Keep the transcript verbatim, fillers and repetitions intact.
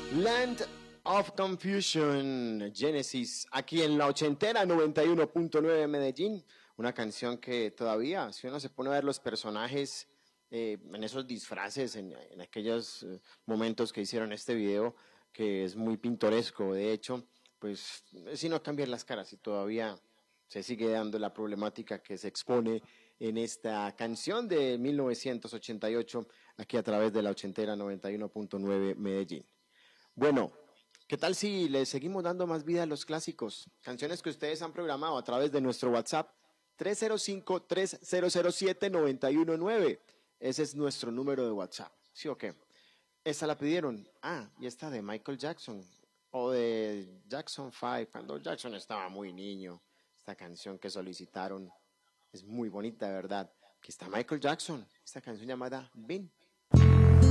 Land of Confusion, Genesis, aquí en la ochentera noventa y uno punto nueve Medellín, una canción que todavía, si uno se pone a ver los personajes eh, en esos disfraces, en, en aquellos eh, momentos que hicieron este video, que es muy pintoresco, de hecho, pues si no cambian las caras y todavía se sigue dando la problemática que se expone en esta canción de mil novecientos ochenta y ocho, aquí a través de la ochentera noventa y uno punto nueve Medellín. Bueno, ¿qué tal si le seguimos dando más vida a los clásicos? Canciones que ustedes han programado a través de nuestro WhatsApp tres cero cinco, tres cero cero siete, nueve uno nueve. Ese es nuestro número de WhatsApp. ¿Sí o qué? Esta la pidieron. Ah, y esta de Michael Jackson. O de Jackson cinco, cuando Jackson estaba muy niño. Esta canción que solicitaron es muy bonita, de verdad. Aquí está Michael Jackson. Esta canción llamada Been.